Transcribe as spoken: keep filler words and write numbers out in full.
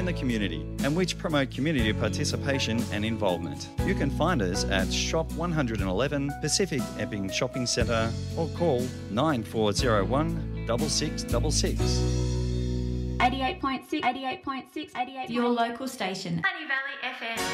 the community and which promote community participation and involvement. You can find us at Shop one eleven Pacific Epping Shopping Centre or call nine four zero one six six six six. eighty-eight point six, eighty-eight point six, eighty-eight. Your local station. Honey Valley F M.